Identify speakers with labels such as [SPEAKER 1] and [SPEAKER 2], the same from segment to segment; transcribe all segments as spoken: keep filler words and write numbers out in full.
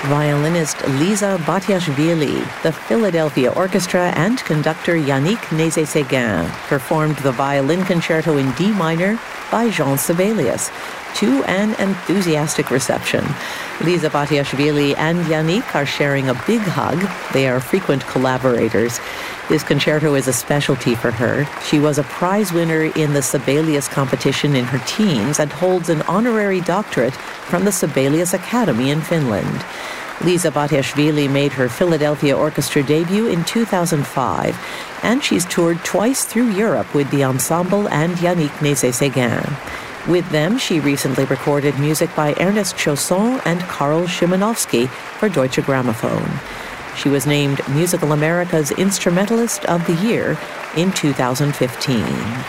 [SPEAKER 1] violinist Liza Batiashvili, the Philadelphia Orchestra, and conductor Yannick Nézet-Séguin performed the violin concerto in D minor by Jean Sibelius to an enthusiastic reception. Liza Batiashvili and Yannick are sharing a big hug. They are frequent collaborators. This concerto is a specialty for her. She was a prize winner in the Sibelius competition in her teens and holds an honorary doctorate from the Sibelius Academy in Finland. Liza Batiashvili made her Philadelphia Orchestra debut in two thousand five, and she's toured twice through Europe with the ensemble and Yannick Nézet-Séguin. With them, she recently recorded music by Ernest Chausson and Karl Szymanowski for Deutsche Grammophon. She was named Musical America's Instrumentalist of the Year in two thousand fifteen.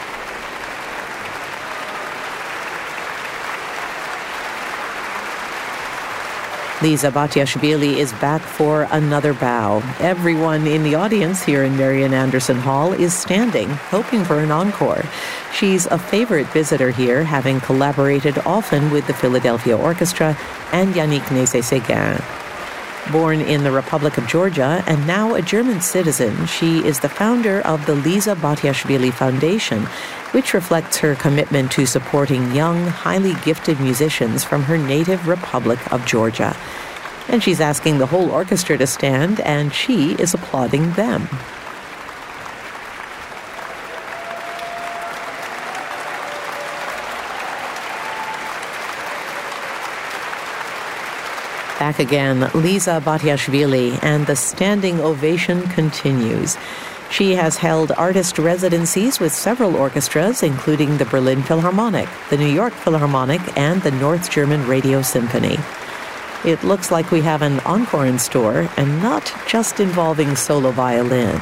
[SPEAKER 1] Liza Batiashvili is back for another bow. Everyone in the audience here in Marian Anderson Hall is standing, hoping for an encore. She's a favorite visitor here, having collaborated often with the Philadelphia Orchestra and Yannick Nézet-Séguin. Born in the Republic of Georgia and now a German citizen, she is the founder of the Liza Batiashvili Foundation, which reflects her commitment to supporting young, highly gifted musicians from her native Republic of Georgia. And she's asking the whole orchestra to stand, and she is applauding them. Back again, Liza Batiashvili, and the standing ovation continues. She has held artist residencies with several orchestras, including the Berlin Philharmonic, the New York Philharmonic, and the North German Radio Symphony. It looks like we have an encore in store, and not just involving solo violin.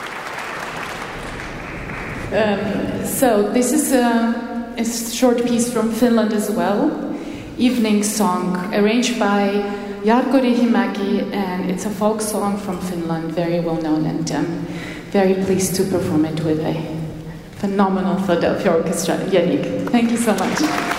[SPEAKER 2] Um, so this is a, a short piece from Finland as well, Evening Song, arranged by Jarkko Riihimäki, and it's a folk song from Finland, very well known, and I'm very pleased to perform it with a phenomenal Philadelphia Orchestra. Yannick, thank you so much.